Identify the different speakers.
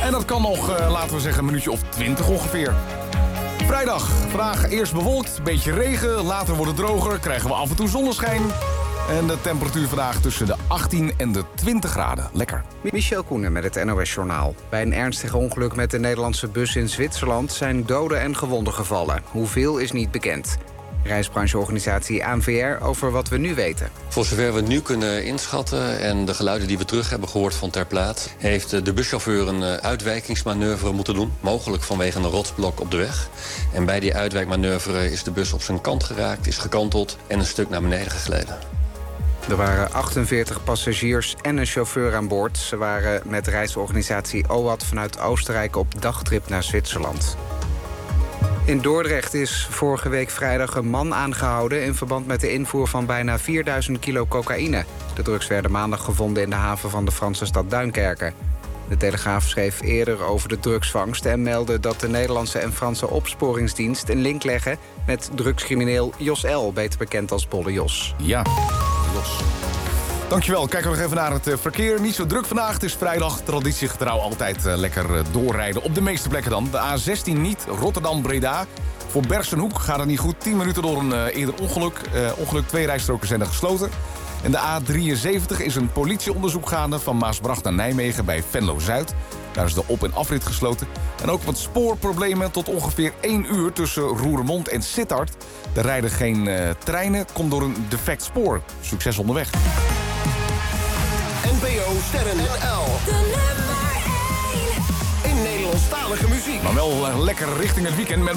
Speaker 1: En dat kan nog, laten we zeggen, een minuutje of 20 ongeveer. Vrijdag, vandaag eerst bewolkt, beetje regen, later wordt het droger, krijgen we af en toe zonneschijn. En de temperatuur vandaag tussen de 18 en de 20 graden. Lekker.
Speaker 2: Michel Koenen met het NOS-journaal. Bij een ernstig ongeluk met de Nederlandse bus in Zwitserland zijn doden en gewonden gevallen. Hoeveel is niet bekend. Reisbrancheorganisatie ANVR over wat we nu weten.
Speaker 3: Voor zover we nu kunnen inschatten en de geluiden die we terug hebben gehoord van ter plaatse, heeft de buschauffeur een uitwijkingsmanoeuvre moeten doen, mogelijk vanwege een rotsblok op de weg. En bij die uitwijkmanoeuvre is de bus op zijn kant geraakt, is gekanteld en een stuk naar beneden gegleden.
Speaker 2: Er waren 48 passagiers en een chauffeur aan boord. Ze waren met reisorganisatie OAT vanuit Oostenrijk op dagtrip naar Zwitserland. In Dordrecht is vorige week vrijdag een man aangehouden in verband met de invoer van bijna 4000 kilo cocaïne. De drugs werden maandag gevonden in de haven van de Franse stad Duinkerken. De Telegraaf schreef eerder over de drugsvangst en meldde dat de Nederlandse en Franse opsporingsdienst een link leggen met drugscrimineel Jos L., beter bekend als Bolle Jos.
Speaker 1: Ja, Jos. Dankjewel. Kijken we nog even naar het verkeer. Niet zo druk vandaag. Het is vrijdag. Traditiegetrouw altijd lekker doorrijden. Op de meeste plekken dan. De A16 niet. Rotterdam-Breda. Voor Bergsenhoek gaat het niet goed. 10 minuten door een eerder ongeluk. 2 rijstroken zijn er gesloten. En de A73 is een politieonderzoek gaande van Maasbracht naar Nijmegen bij Venlo-Zuid. Daar is de op- en afrit gesloten. En ook wat spoorproblemen tot ongeveer 1 uur tussen Roermond en Sittard. Er rijden geen treinen, komt door een defect spoor. Succes onderweg.
Speaker 4: NPO Sterren NL. De nummer 1. In Nederlandstalige muziek.
Speaker 1: Maar wel lekker richting het weekend met